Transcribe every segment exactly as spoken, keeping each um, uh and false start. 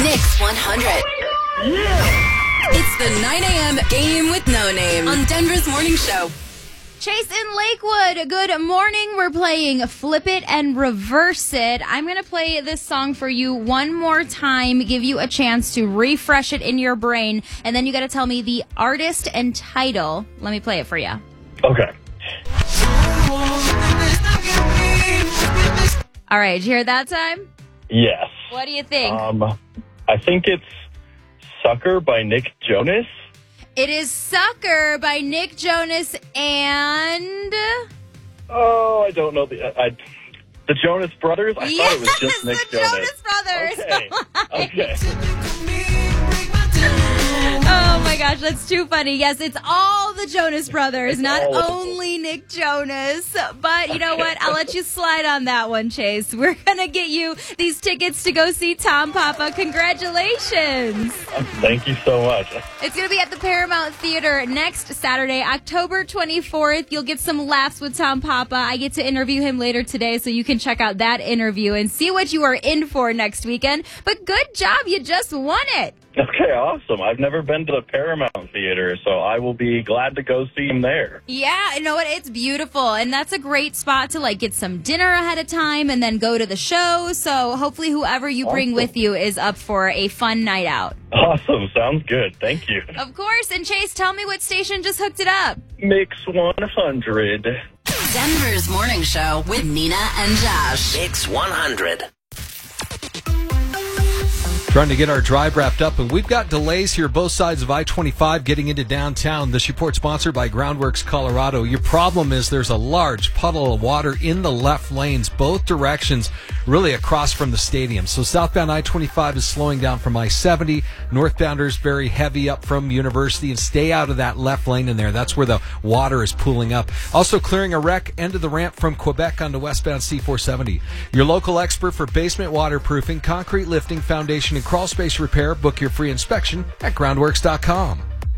Mix one hundred. Yeah! It's the nine a.m. Game with No Name on Denver's Morning Show. Chase in Lakewood, good morning. We're playing Flip It and Reverse It. I'm going to play this song for you one more time, give you a chance to refresh it in your brain, and then you got to tell me the artist and title. Let me play it for you. Okay. All right, did you hear that time? Yes. What do you think? Um, I think it's Sucker by Nick Jonas. It is Sucker by Nick Jonas and... Oh, I don't know. The I, the Jonas Brothers? I yes, thought it was just Nick the Jonas. Jonas Brothers. Okay. Okay. Oh my gosh, that's too funny. Yes, it's all the Jonas Brothers, It's not all of them. only Nick Jonas. But you know what? I'll let you slide on that one, Chase. We're going to get you these tickets to go see Tom Papa. Congratulations. Thank you so much. It's going to be at the Paramount Theater next Saturday, October twenty-fourth. You'll get some laughs with Tom Papa. I get to interview him later today, so you can check out that interview and see what you are in for next weekend. But good job. You just won it. Okay, awesome. I've never been to the Paramount Theater, so I will be glad to go see him there. Yeah, you know what? It's beautiful, and that's a great spot to like get some dinner ahead of time and then go to the show. So hopefully whoever you bring Awesome. with you is up for a fun night out. Awesome. Sounds good. Thank you. Of course. And Chase, tell me what station just hooked it up. Mix one hundred. Denver's Morning Show with Nina and Josh. Mix one hundred. Trying to get our drive wrapped up, and we've got delays here both sides of I twenty-five getting into downtown. This report sponsored by Groundworks Colorado. Your problem is there's a large puddle of water in the left lanes, both directions, really across from the stadium. So southbound I twenty-five is slowing down from I seventy. Northbounders very heavy up from University, and stay out of that left lane in there. That's where the water is pooling up. Also clearing a wreck end of the ramp from Quebec onto westbound C four seventy. Your local expert for basement waterproofing, concrete lifting, foundation, and crawl space repair. Book your free inspection at groundworks dot com.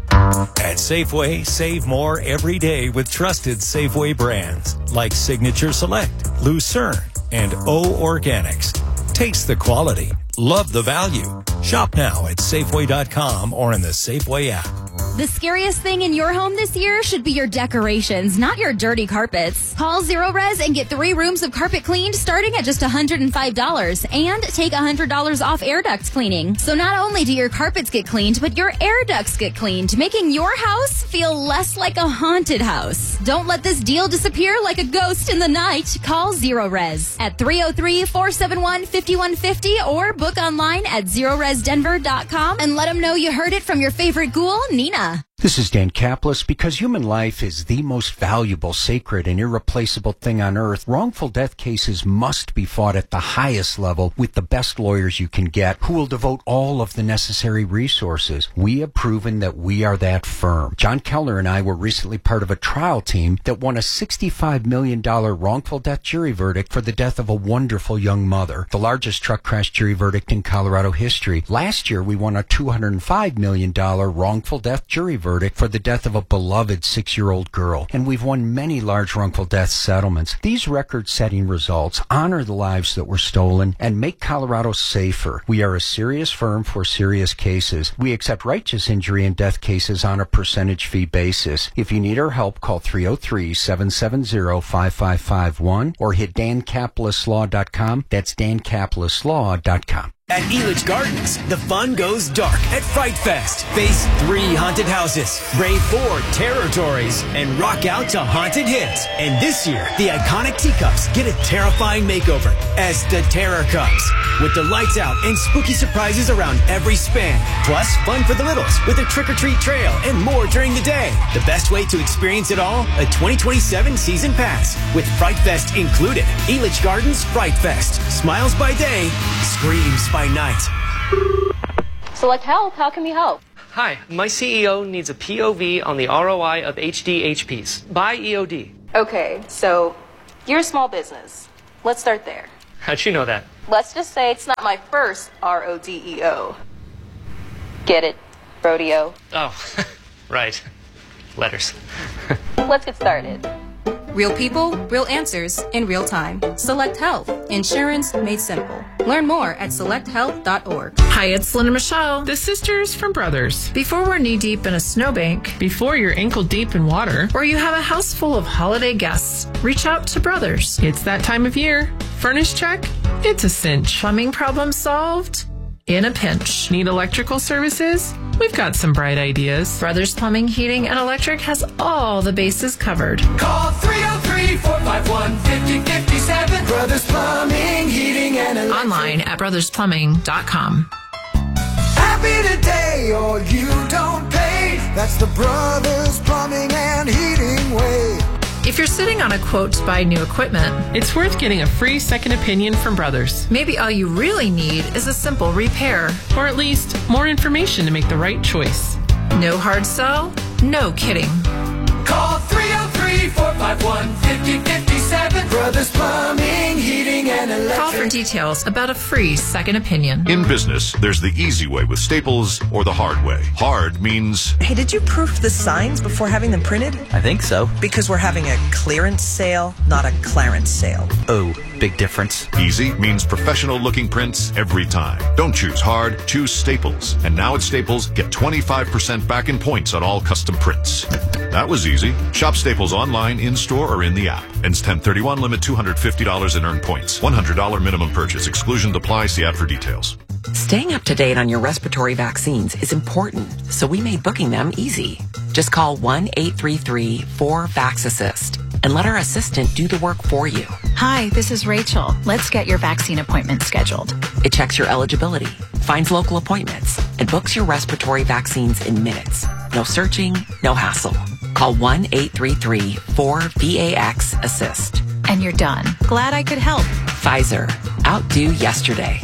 At Safeway, save more every day with trusted Safeway brands like Signature Select, Lucerne, and O Organics. Taste the quality. Love the value. Shop now at Safeway dot com or in the Safeway app. The scariest thing in your home this year should be your decorations, not your dirty carpets. Call Zero Res and get three rooms of carpet cleaned starting at just one hundred five dollars and take one hundred dollars off air duct cleaning. So not only do your carpets get cleaned, but your air ducts get cleaned, making your house feel less like a haunted house. Don't let this deal disappear like a ghost in the night. Call Zero Res at three oh three, four seven one, five one five oh or book online at zero res denver dot com and let them know you heard it from your favorite ghoul, Nina. This is Dan Kaplis. Because human life is the most valuable, sacred, and irreplaceable thing on earth, wrongful death cases must be fought at the highest level with the best lawyers you can get, who will devote all of the necessary resources. We have proven that we are that firm. John Kellner and I were recently part of a trial team that won a sixty-five million dollars wrongful death jury verdict for the death of a wonderful young mother, the largest truck crash jury verdict in Colorado history. Last year, we won a two hundred five million dollars wrongful death jury verdict for the death of a beloved six-year-old girl. And we've won many large wrongful death settlements. These record-setting results honor the lives that were stolen and make Colorado safer. We are a serious firm for serious cases. We accept righteous injury and death cases on a percentage fee basis. If you need our help, call three oh three, seven seven zero, five five five one or hit dan kaplis law dot com. That's dan kaplis law dot com. At Elitch Gardens, the fun goes dark at Fright Fest. Face three haunted houses, brave four territories, and rock out to haunted hits. And this year, the iconic teacups get a terrifying makeover as the terror comes. With the lights out and spooky surprises around every span. Plus, fun for the littles with a trick-or-treat trail and more during the day. The best way to experience it all, a twenty twenty-seven season pass with Fright Fest included. Elitch Gardens Fright Fest. Smiles by day, screams by night. Select Help. How can we help? Hi, my C E O needs a P O V on the R O I of H D H Ps. Buy E O D. Okay, so you're a small business. Let's start there. How'd you know that? Let's just say it's not my first R O D E O. Get it? Rodeo. Oh, right. Letters. Let's get started. Real people, real answers in real time. Select Health. Insurance made simple. Learn more at select health dot org. Hi, it's Lynn and Michelle, the sisters from Brothers. Before we're knee-deep in a snowbank, before you're ankle-deep in water, or you have a house full of holiday guests, reach out to Brothers. It's that time of year. Furnace check? It's a cinch. Plumbing problem solved? In a pinch. Need electrical services? We've got some bright ideas. Brothers Plumbing, Heating, and Electric has all the bases covered. Call three oh three, four five one, five oh five seven. Brothers Plumbing, Heating, and Electric. Online at brothers plumbing dot com. Happy today or you don't pay. That's the Brothers Plumbing and Heating way. If you're sitting on a quote to buy new equipment, it's worth getting a free second opinion from Brothers. Maybe all you really need is a simple repair. Or at least more information to make the right choice. No hard sell? No kidding. Call three oh three, four five one, five oh five seven. Brothers Plumbing, Heating, and Electric. Call for details about a free second opinion. In business, there's the easy way with Staples or the hard way. Hard means... Hey, did you proof the signs before having them printed? I think so. Because we're having a clearance sale, not a clarence sale. Oh, big difference. Easy means professional-looking prints every time. Don't choose hard, choose Staples. And now at Staples, get twenty-five percent back in points on all custom prints. That was easy. Shop Staples online, in-store, or in the app. Ends ten thirty-one, limit two hundred fifty dollars in earned points. one hundred dollars minimum purchase. Exclusion applies. See app for details. Staying up to date on your respiratory vaccines is important, so we made booking them easy. Just call one eight three three, four, VAX assist and let our assistant do the work for you. Hi, this is Rachel. Let's get your vaccine appointment scheduled. It checks your eligibility, finds local appointments, and books your respiratory vaccines in minutes. No searching, no hassle. Call one eight three three, four, VAX assist. And you're done. Glad I could help. Pfizer. Outdo yesterday.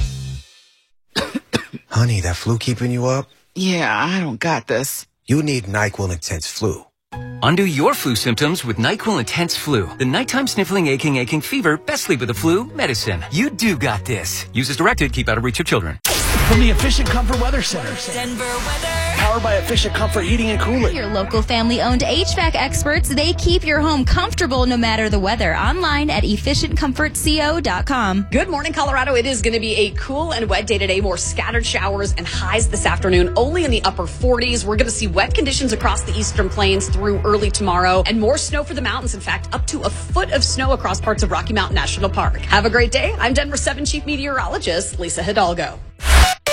Honey, that flu keeping you up? Yeah, I don't got this. You need NyQuil Intense Flu. Undo your flu symptoms with NyQuil Intense Flu. The nighttime sniffling, aching, aching fever, best sleep with the flu medicine. You do got this. Use as directed. Keep out of reach of children. From the Efficient Comfort Weather Center. Denver weather. Powered by Efficient Comfort Heating and Cooling. Your local family-owned H V A C experts. They keep your home comfortable no matter the weather. Online at efficient comfort co dot com. Good morning, Colorado. It is going to be a cool and wet day today. More scattered showers and highs this afternoon, only in the upper forties. We're going to see wet conditions across the eastern plains through early tomorrow and more snow for the mountains. In fact, up to a foot of snow across parts of Rocky Mountain National Park. Have a great day. I'm Denver seven Chief Meteorologist Lisa Hidalgo.